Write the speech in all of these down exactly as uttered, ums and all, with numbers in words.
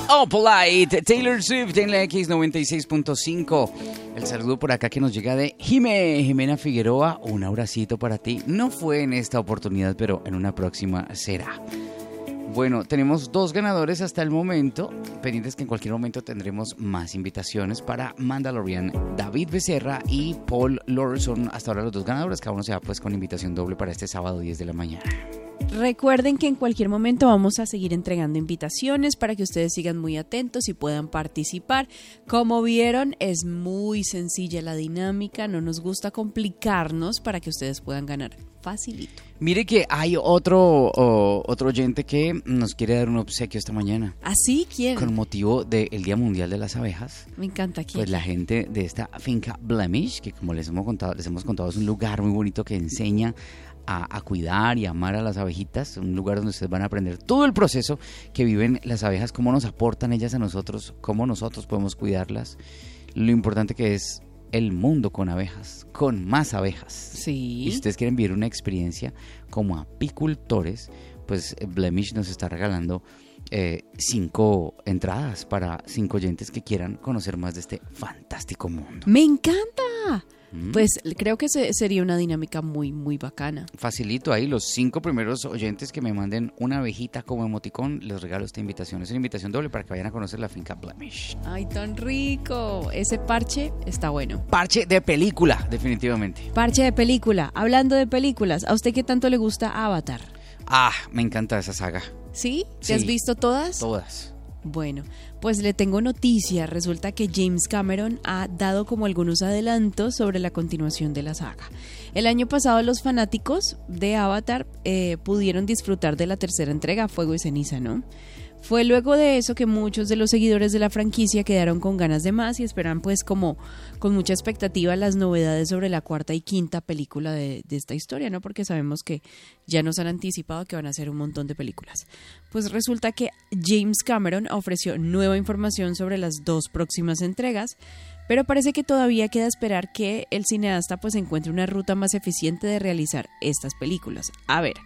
Oh, Polite, Taylor Swift en la X noventa y seis punto cinco. El saludo por acá que nos llega de Jimé, Jimena Figueroa. Un abracito para ti. No fue en esta oportunidad, pero en una próxima será. Bueno, tenemos dos ganadores hasta el momento. Pendientes que en cualquier momento tendremos más invitaciones para Mandalorian. David Becerra y Paul Lorson. Hasta ahora los dos ganadores. Cada uno se va pues con invitación doble para este sábado diez de la mañana. Recuerden que en cualquier momento vamos a seguir entregando invitaciones para que ustedes sigan muy atentos y puedan participar. Como vieron, es muy sencilla la dinámica, no nos gusta complicarnos para que ustedes puedan ganar facilito. Mire que hay otro, oh, otro oyente que nos quiere dar un obsequio esta mañana. ¿Ah, sí? ¿Quién? Con motivo del Día Mundial de las Abejas. Me encanta. ¿Quién? Pues la gente de esta finca Blemish, que como les hemos contado, les hemos contado, es un lugar muy bonito que enseña A, a cuidar y amar a las abejitas, un lugar donde ustedes van a aprender todo el proceso que viven las abejas, cómo nos aportan ellas a nosotros, cómo nosotros podemos cuidarlas, lo importante que es el mundo con abejas, con más abejas. Sí. Y si ustedes quieren vivir una experiencia como apicultores, pues Blemish nos está regalando eh, cinco entradas para cinco oyentes que quieran conocer más de este fantástico mundo. ¡Me encanta! Pues creo que se, sería una dinámica muy, muy bacana. Facilito ahí, los cinco primeros oyentes que me manden una abejita como emoticón, les regalo esta invitación. Es una invitación doble para que vayan a conocer la finca Blemish. ¡Ay, tan rico! Ese parche está bueno. Parche de película, definitivamente. Parche de película. Hablando de películas, ¿a usted qué tanto le gusta Avatar? Ah, me encanta esa saga. ¿Sí? ¿Te Sí. has visto todas? Todas. Bueno, pues le tengo noticia. Resulta que James Cameron ha dado como algunos adelantos sobre la continuación de la saga. El año pasado los fanáticos de Avatar eh, pudieron disfrutar de la tercera entrega, Fuego y Ceniza, ¿no? Fue luego de eso que muchos de los seguidores de la franquicia quedaron con ganas de más y esperan pues como con mucha expectativa las novedades sobre la cuarta y quinta película de, de esta historia, ¿no? Porque sabemos que ya nos han anticipado que van a ser un montón de películas. Pues resulta que James Cameron ofreció nueva información sobre las dos próximas entregas, pero parece que todavía queda esperar que el cineasta pues encuentre una ruta más eficiente de realizar estas películas. A ver,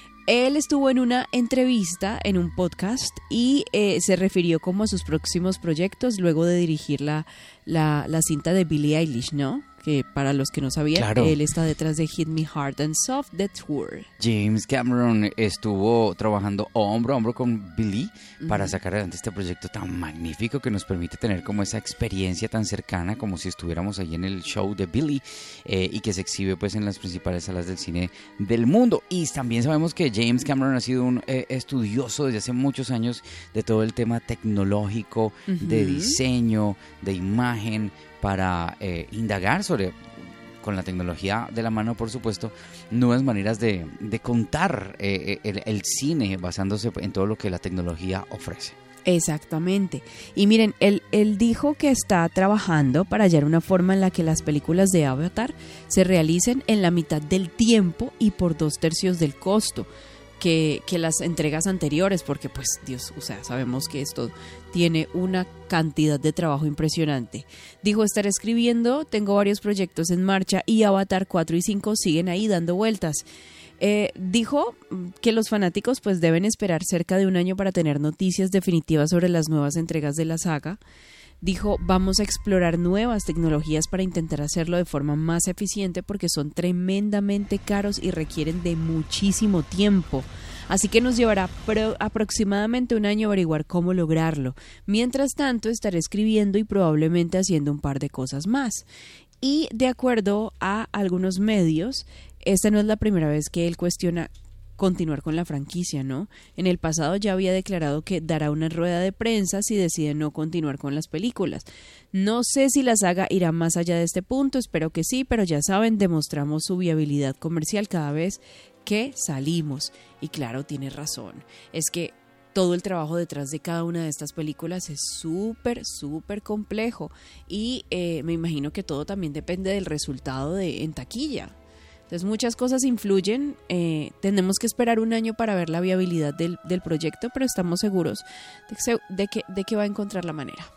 él estuvo en una entrevista en un podcast y eh, se refirió como a sus próximos proyectos luego de dirigir la, la, la cinta de Billie Eilish, ¿no? Que para los que no sabían, Claro. Él está detrás de Hit Me Hard and Soft, The Tour. James Cameron estuvo trabajando hombro a hombro con Billie Uh-huh. para sacar adelante este proyecto tan magnífico que nos permite tener como esa experiencia tan cercana como si estuviéramos ahí en el show de Billie eh, y que se exhibe pues en las principales salas del cine del mundo. Y también sabemos que James Cameron ha sido un eh, estudioso desde hace muchos años de todo el tema tecnológico, Uh-huh. de diseño, de imagen, para eh, indagar sobre, con la tecnología de la mano, por supuesto, nuevas maneras de, de contar eh, el, el cine basándose en todo lo que la tecnología ofrece. Exactamente. Y miren, él, él dijo que está trabajando para hallar una forma en la que las películas de Avatar se realicen en la mitad del tiempo y por dos tercios del costo que, que las entregas anteriores, porque pues Dios, o sea, sabemos que esto tiene una cantidad de trabajo impresionante. Dijo estar escribiendo, tengo varios proyectos en marcha y Avatar cuatro y cinco siguen ahí dando vueltas. Eh, dijo que los fanáticos pues deben esperar cerca de un año para tener noticias definitivas sobre las nuevas entregas de la saga. Dijo, vamos a explorar nuevas tecnologías para intentar hacerlo de forma más eficiente porque son tremendamente caros y requieren de muchísimo tiempo. Así que nos llevará pro- aproximadamente un año averiguar cómo lograrlo. Mientras tanto, estaré escribiendo y probablemente haciendo un par de cosas más. Y de acuerdo a algunos medios, esta no es la primera vez que él cuestiona continuar con la franquicia, ¿no? En el pasado ya había declarado que dará una rueda de prensa si decide no continuar con las películas. No sé si la saga irá más allá de este punto, espero que sí, pero ya saben, demostramos su viabilidad comercial cada vez que salimos. Y claro, tiene razón, es que todo el trabajo detrás de cada una de estas películas es súper, súper complejo y eh, me imagino que todo también depende del resultado de en taquilla. Entonces muchas cosas influyen, eh, tenemos que esperar un año para ver la viabilidad del, del proyecto, pero estamos seguros de que, de, que, de que va a encontrar la manera.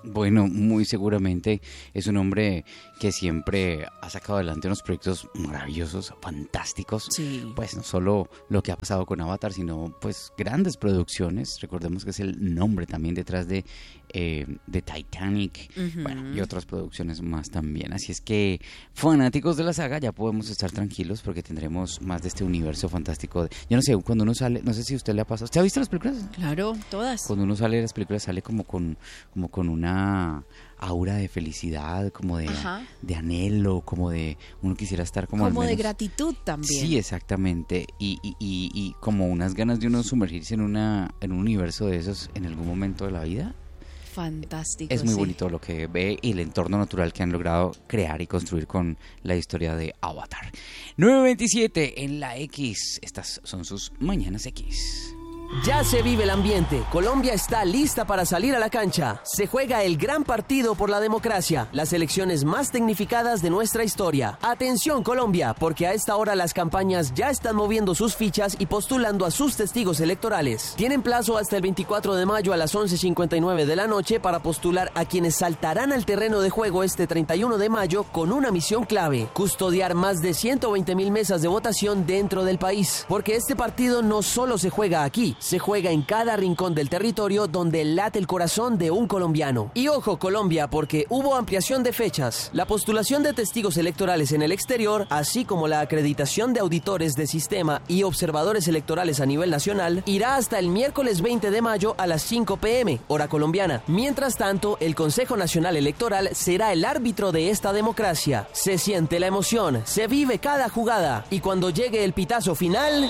Bueno, muy seguramente es un hombre que siempre ha sacado adelante unos proyectos maravillosos, fantásticos. Sí. Pues no solo lo que ha pasado con Avatar, sino pues grandes producciones. Recordemos que es el nombre también detrás de, eh, de Titanic, uh-huh. bueno, y otras producciones más también. Así es que, fanáticos de la saga, ya podemos estar tranquilos porque tendremos más de este universo fantástico. De, yo no sé, cuando uno sale, no sé si a usted le ha pasado. ¿Usted ha visto las películas? Claro, todas. Cuando uno sale de las películas sale como con, como con una aura de felicidad, como de, de anhelo, como de uno quisiera estar como como al menos, de gratitud también. Sí, exactamente, y, y, y, y como unas ganas de uno sumergirse en una en un universo de esos en algún momento de la vida. Fantástico. Es muy sí. bonito lo que ve y el entorno natural que han logrado crear y construir con la historia de Avatar. nueve veintisiete en la X, estas son sus Mañanas X. Ya se vive el ambiente. Colombia está lista para salir a la cancha. Se juega el gran partido por la democracia, las elecciones más tecnificadas de nuestra historia. Atención Colombia, porque a esta hora las campañas ya están moviendo sus fichas y postulando a sus testigos electorales. Tienen plazo hasta el veinticuatro de mayo a las once cincuenta y nueve de la noche para postular a quienes saltarán al terreno de juego este treinta y uno de mayo con una misión clave: custodiar más de ciento veinte mil mesas de votación dentro del país. Porque este partido no solo se juega aquí, se juega en cada rincón del territorio donde late el corazón de un colombiano. Y ojo Colombia, porque hubo ampliación de fechas. La postulación de testigos electorales en el exterior, así como la acreditación de auditores de sistema y observadores electorales a nivel nacional, irá hasta el miércoles veinte de mayo a las cinco pe eme, hora colombiana. Mientras tanto, el Consejo Nacional Electoral será el árbitro de esta democracia. Se siente la emoción, se vive cada jugada, y cuando llegue el pitazo final...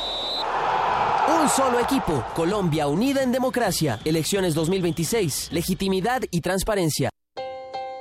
Un solo equipo, Colombia unida en democracia. Elecciones dos mil veintiséis, legitimidad y transparencia.